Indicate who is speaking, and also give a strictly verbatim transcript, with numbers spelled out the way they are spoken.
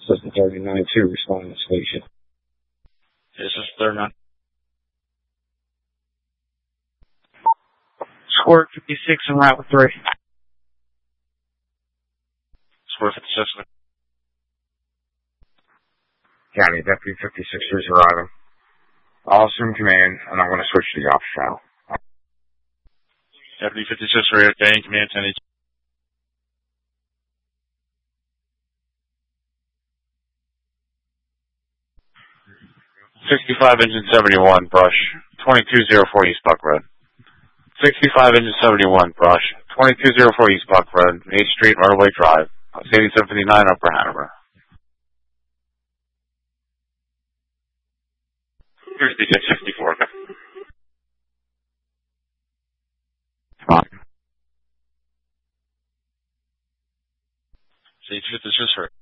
Speaker 1: System thirty-nine two, responding to station.
Speaker 2: This is thirty-nine.
Speaker 3: Square fifty-six en route with three.
Speaker 2: Square fifty-six.
Speaker 4: County, Deputy fifty-six is arriving. I'll assume command, and I'm going to switch to the ops channel.
Speaker 2: Deputy fifty-six, radio, Dane, command ten. sixty-five, engine seventy-one, brush. twenty-two oh four East Buck Road. sixty-five, engine seventy-one, brush. twenty-two oh four East Buck Road, eighth Street, Runaway Drive. eighty-seven fifty-nine, Upper Hanover. fifty-six sixty-four.
Speaker 4: Fine.
Speaker 2: See, fifty-six,